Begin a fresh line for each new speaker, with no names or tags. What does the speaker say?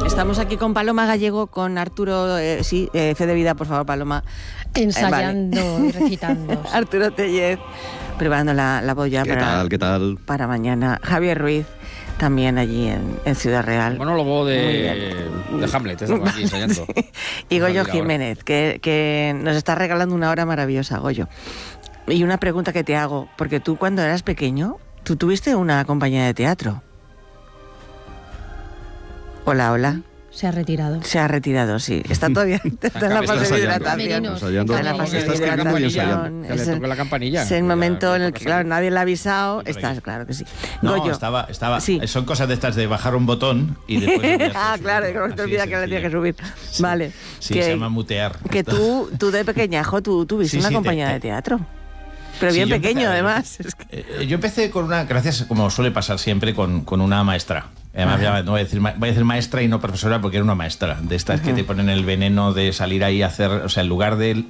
Estamos aquí con Paloma Gallego, con Arturo, fe de vida, por favor, Paloma.
Ensayando y recitando.
Arturo Tellez, preparando la boya
¿Qué tal?
para mañana. Javier Ruiz, también allí en Ciudad Real.
Monólogo de Hamlet, estamos aquí ensayando.
Sí. Y Goyo Jiménez, que nos está regalando una hora maravillosa, Goyo. Y una pregunta que te hago, porque tú cuando eras pequeño, tú tuviste una compañía de teatro. Hola.
Se ha retirado.
Se ha retirado, sí. Está todavía está en la fase de hidratación.
Ensayando.
Está en la fase de hidratación.
Que le toque la campanilla.
Es el momento en el que, claro, nadie le ha avisado. Estás, claro que sí.
No,
Goyo.
estaba.
Sí.
Son cosas de estas de bajar un botón y después...
Claro, que no te olvidas que le tienes que subir.
Sí.
Vale.
Sí, se llama mutear.
Que tú de pequeñajo, tú tuviste una compañía de teatro. Pero bien pequeño, además.
Yo empecé con gracias, como suele pasar siempre, con una maestra. Además, no voy a decir maestra y no profesora porque era una maestra. De estas que te ponen el veneno de salir ahí a hacer... O sea, en lugar de